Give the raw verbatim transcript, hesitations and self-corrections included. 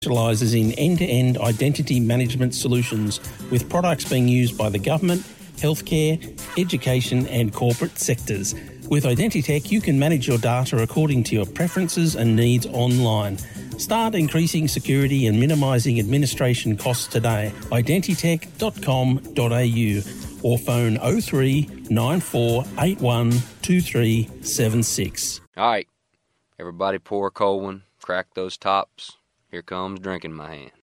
specialises in end-to-end identity management solutions with products being used by the government, healthcare, education and corporate sectors. With Identitech, you can manage your data according to your preferences and needs online. Start increasing security and minimising administration costs today. identitech dot com dot a u or phone oh three nine four eight one two three seven six. All right, everybody pour a cold one, crack those tops. Here comes Drinking My Hand.